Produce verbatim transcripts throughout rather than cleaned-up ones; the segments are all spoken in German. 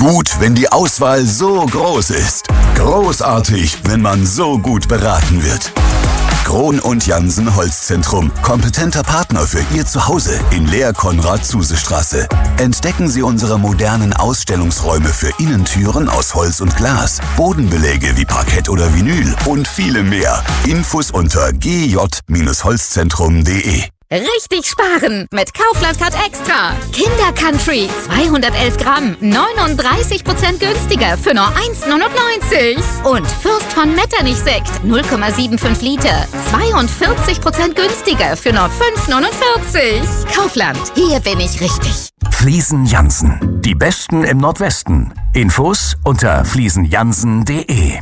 Gut, wenn die Auswahl so groß ist. Großartig, wenn man so gut beraten wird. Krohn und Jansen Holzzentrum. Kompetenter Partner für Ihr Zuhause in Lehr-Konrad-Zuse-Straße. Entdecken Sie unsere modernen Ausstellungsräume für Innentüren aus Holz und Glas, Bodenbeläge wie Parkett oder Vinyl und viele mehr. Infos unter g j Holzzentrum punkt de. Richtig sparen mit Kaufland Card Extra. Kinder Country zweihundertelf Gramm, neununddreißig Prozent günstiger für nur eins neunundneunzig. Und Fürst von Metternich Sekt null Komma fünfundsiebzig Liter, zweiundvierzig Prozent günstiger für nur fünf neunundvierzig. Kaufland, hier bin ich richtig. Fliesen Jansen, die Besten im Nordwesten. Infos unter fliesen jansen punkt de.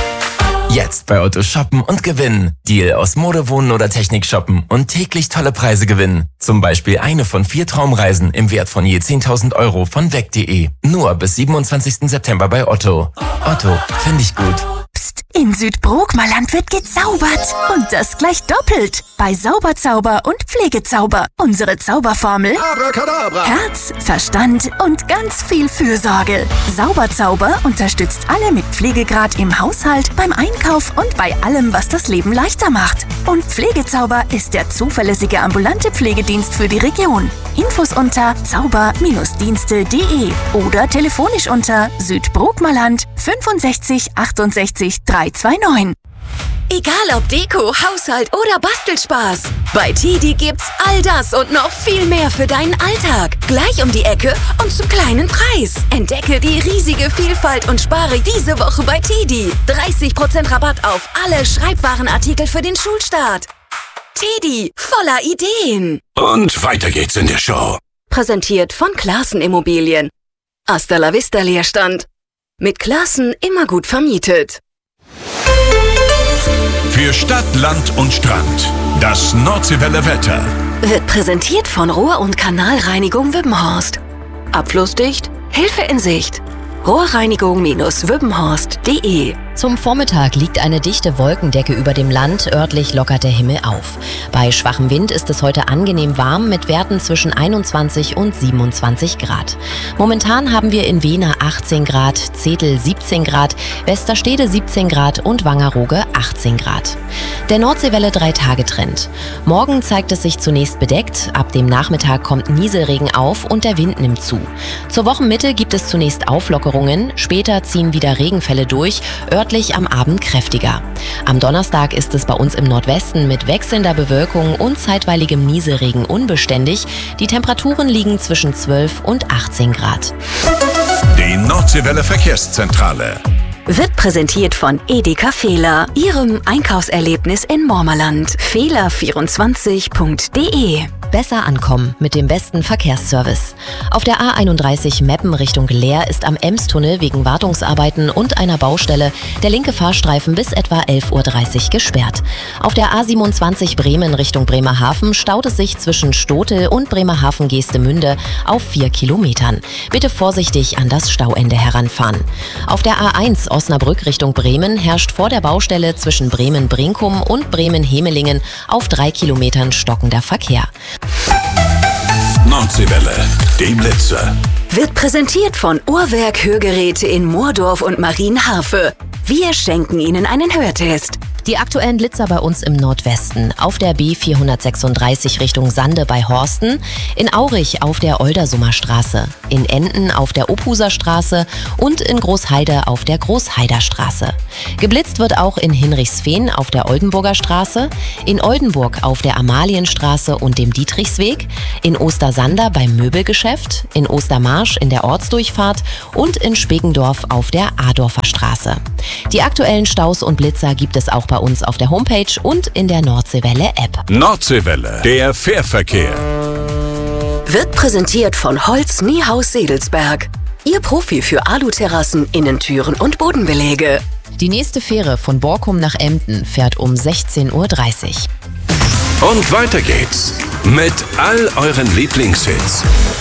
Jetzt bei Otto shoppen und gewinnen. Deal aus Mode, Wohnen oder Technik shoppen und täglich tolle Preise gewinnen. Zum Beispiel eine von vier Traumreisen im Wert von je zehntausend Euro von weg punkt de. Nur bis siebenundzwanzigsten September bei Otto. Otto, finde ich gut. Psst, in Südbrookmerland wird gezaubert. Und das gleich doppelt. Bei Sauberzauber und Pflegezauber. Unsere Zauberformel: Abracadabra. Herz, Verstand und ganz viel Fürsorge. Sauberzauber unterstützt alle mit Pflegegrad im Haushalt, beim Einkauf und bei allem, was das Leben leichter macht. Und Pflegezauber ist der zuverlässige ambulante Pflegedienst für die Region. Infos unter zauber Dienste punkt de oder telefonisch unter Südbrookmerland fünfundsechzig achtundsechzig dreihundertneunundzwanzig. Egal ob Deko, Haushalt oder Bastelspaß. Bei Tedi gibt's all das und noch viel mehr für deinen Alltag. Gleich um die Ecke und zum kleinen Preis. Entdecke die riesige Vielfalt und spare diese Woche bei Tedi. dreißig Prozent Rabatt auf alle Schreibwarenartikel für den Schulstart. Tedi, voller Ideen. Und weiter geht's in der Show. Präsentiert von Classen Immobilien. Hasta la vista Leerstand. Mit Classen immer gut vermietet. Für Stadt, Land und Strand. Das Nordseewelle Wetter. Wird präsentiert von Rohr- und Kanalreinigung Wippenhorst. Abflussdicht, Hilfe in Sicht. Rohrreinigung Wippenhorst punkt de. Zum Vormittag liegt eine dichte Wolkendecke über dem Land, örtlich lockert der Himmel auf. Bei schwachem Wind ist es heute angenehm warm mit Werten zwischen einundzwanzig und siebenundzwanzig Grad. Momentan haben wir in Wehner achtzehn Grad, Zetel siebzehn Grad, Westerstede siebzehn Grad und Wangerooge achtzehn Grad. Der Nordseewelle drei-Tage-Trend. Morgen zeigt es sich zunächst bedeckt, ab dem Nachmittag kommt Nieselregen auf und der Wind nimmt zu. Zur Wochenmitte gibt es zunächst Auflockerungen, später ziehen wieder Regenfälle durch, örtlich am Abend kräftiger. Am Donnerstag ist es bei uns im Nordwesten mit wechselnder Bewölkung und zeitweiligem Nieselregen unbeständig. Die Temperaturen liegen zwischen zwölf und achtzehn Grad. Die Nordseewelle Verkehrszentrale. Wird präsentiert von Edeka Fehler, Ihrem Einkaufserlebnis in Mormerland. Fehler vierundzwanzig punkt de. Besser ankommen mit dem besten Verkehrsservice. Auf der A einunddreißig Meppen Richtung Leer ist am Emstunnel wegen Wartungsarbeiten und einer Baustelle der linke Fahrstreifen bis etwa elf Uhr dreißig gesperrt. Auf der A siebenundzwanzig Bremen Richtung Bremerhaven staut es sich zwischen Stotel und Bremerhaven-Geestemünde auf vier Kilometern. Bitte vorsichtig an das Stauende heranfahren. Auf der A eins Osnabrück Richtung Bremen herrscht vor der Baustelle zwischen Bremen-Brinkum und Bremen-Hemelingen auf drei Kilometern stockender Verkehr. Nordseewelle, dem Blitzer. Wird präsentiert von Uhrwerk Hörgeräte in Moordorf und Marienharfe. Wir schenken Ihnen einen Hörtest. Die aktuellen Blitzer bei uns im Nordwesten. Auf der B vierhundertsechsunddreißig Richtung Sande bei Horsten, in Aurich auf der Oldersummer Straße, in Enden auf der Ophuser Straße und in Großheide auf der Großheider Straße. Geblitzt wird auch in Hinrichsfehn auf der Oldenburger Straße, in Oldenburg auf der Amalienstraße und dem Dietrichsweg, in Ostersander beim Möbelgeschäft, in Ostermarsch in der Ortsdurchfahrt und in Spegendorf auf der Adorfer Straße. Die aktuellen Staus und Blitzer gibt es auch bei uns auf der Homepage und in der Nordseewelle-App. Nordseewelle, der Fährverkehr. Wird präsentiert von Holz Niehaus Sedelsberg. Ihr Profi für Aluterrassen, Innentüren und Bodenbeläge. Die nächste Fähre von Borkum nach Emden fährt um sechzehn Uhr dreißig. Und weiter geht's mit all euren Lieblingshits.